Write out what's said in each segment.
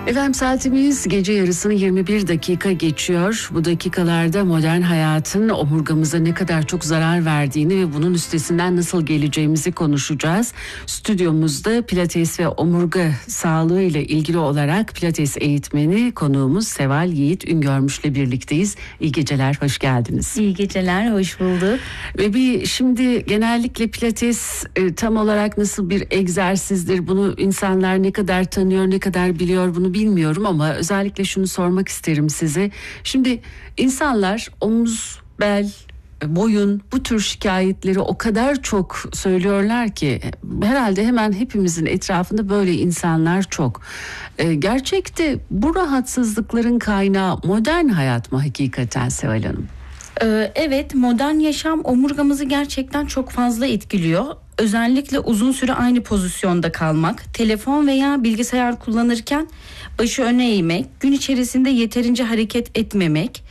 Efendim saatimiz gece yarısını 21 dakika geçiyor. Bu dakikalarda modern hayatın omurgamıza ne kadar çok zarar verdiğini ve bunun üstesinden nasıl geleceğimizi konuşacağız. Stüdyomuzda pilates ve omurga sağlığı ile ilgili olarak pilates eğitmeni konuğumuz Seval Yiğit Üngörmüş'le birlikteyiz. İyi geceler, hoş geldiniz. İyi geceler, hoş bulduk. Ve şimdi genellikle pilates tam olarak nasıl bir egzersizdir? Bunu insanlar ne kadar tanıyor, ne kadar biliyor bunu bilmiyorum ama özellikle şunu sormak isterim size. Şimdi insanlar omuz, bel, boyun bu tür şikayetleri o kadar çok söylüyorlar ki herhalde hemen hepimizin etrafında böyle insanlar çok. Gerçekte bu rahatsızlıkların kaynağı modern hayat mı hakikaten Seval Hanım? Evet, modern yaşam omurgamızı gerçekten çok fazla etkiliyor. Özellikle uzun süre aynı pozisyonda kalmak, telefon veya bilgisayar kullanırken başı öne eğmek, gün içerisinde yeterince hareket etmemek,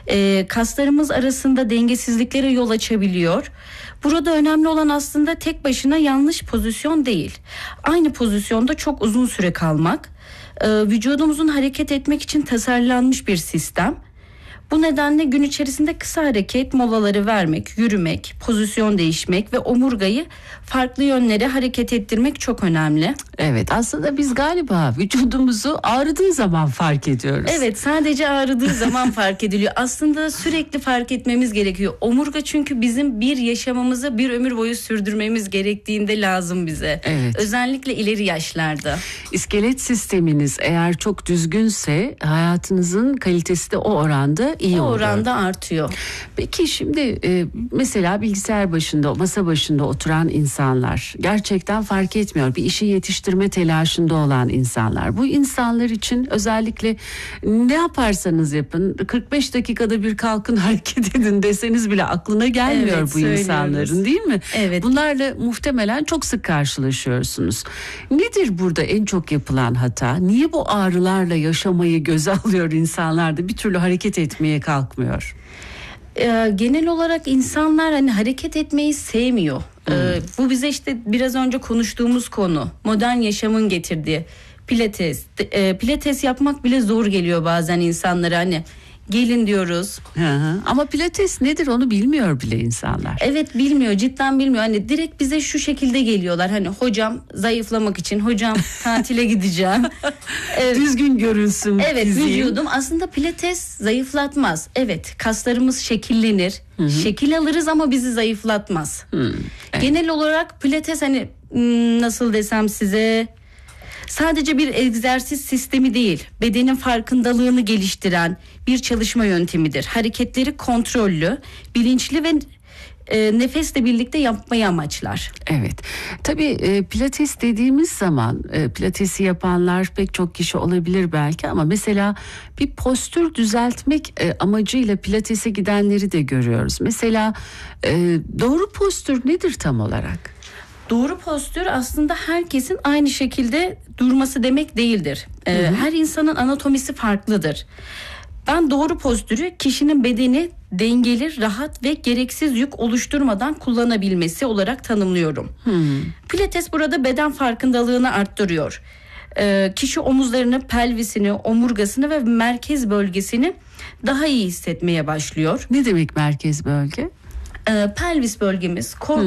kaslarımız arasında dengesizliklere yol açabiliyor. Burada önemli olan aslında tek başına yanlış pozisyon değil. Aynı pozisyonda çok uzun süre kalmak, vücudumuzun hareket etmek için tasarlanmış bir sistem. Bu nedenle gün içerisinde kısa hareket molaları vermek, yürümek, pozisyon değişmek ve omurgayı farklı yönlere hareket ettirmek çok önemli. Evet, aslında biz galiba vücudumuzu ağrıdığı zaman fark ediyoruz. Evet, sadece ağrıdığı zaman fark ediliyor. Aslında sürekli fark etmemiz gerekiyor. Omurga çünkü bizim bir yaşamımızı bir ömür boyu sürdürmemiz gerektiğinde lazım bize. Evet. Özellikle ileri yaşlarda. İskelet sisteminiz eğer çok düzgünse hayatınızın kalitesi de o oranda iyi olur. O oranda artıyor. Peki şimdi mesela bilgisayar başında, masa başında oturan insanlar gerçekten fark etmiyor. Bir işi yetiştirme telaşında olan insanlar. Bu insanlar için özellikle ne yaparsanız yapın 45 dakikada bir kalkın hareket edin deseniz bile aklına gelmiyor evet, bu insanların, değil mi? Evet. Bunlarla muhtemelen çok sık karşılaşıyorsunuz. Nedir burada en çok yapılan hata? Niye bu ağrılarla yaşamayı göze alıyor insanlar da bir türlü hareket etmeye kalkmıyor? Genel olarak insanlar hani hareket etmeyi sevmiyor. Bu bize işte biraz önce konuştuğumuz konu, modern yaşamın getirdiği pilates. Pilates yapmak bile zor geliyor bazen insanlara, hani gelin diyoruz. Ama pilates nedir onu bilmiyor bile insanlar. Evet, bilmiyor, cidden bilmiyor. Hani direkt bize şu şekilde geliyorlar. Hani hocam zayıflamak için, hocam tatile gideceğim. Evet. Düzgün görünsün. Evet, fiziğim. vücudum aslında pilates zayıflatmaz. Evet, kaslarımız şekillenir. Şekil alırız ama bizi zayıflatmaz. Evet. Genel olarak pilates hani nasıl desem size, sadece bir egzersiz sistemi değil, bedenin farkındalığını geliştiren bir çalışma yöntemidir. Hareketleri kontrollü, bilinçli ve nefesle birlikte yapmayı amaçlar. Evet. Tabii pilates dediğimiz zaman pilatesi yapanlar pek çok kişi olabilir belki ama mesela bir postür düzeltmek amacıyla pilatese gidenleri de görüyoruz. Mesela doğru postür nedir tam olarak? Doğru postür aslında herkesin aynı şekilde durması demek değildir. Her insanın anatomisi farklıdır. Ben doğru postürü kişinin bedeni dengeli, rahat ve gereksiz yük oluşturmadan kullanabilmesi olarak tanımlıyorum. Pilates burada beden farkındalığını arttırıyor. Kişi omuzlarını, pelvisini, omurgasını ve merkez bölgesini daha iyi hissetmeye başlıyor. Ne demek merkez bölge? Pelvis bölgemiz,